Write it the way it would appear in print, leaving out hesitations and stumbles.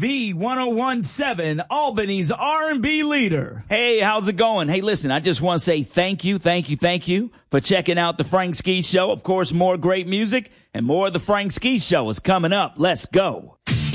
V1017, Albany's R&B leader. Hey, how's it going? Hey, listen, I just want to say thank you for checking out the Frank Ski Show. Of course, more great music and more of the Frank Ski Show is coming up. Let's go.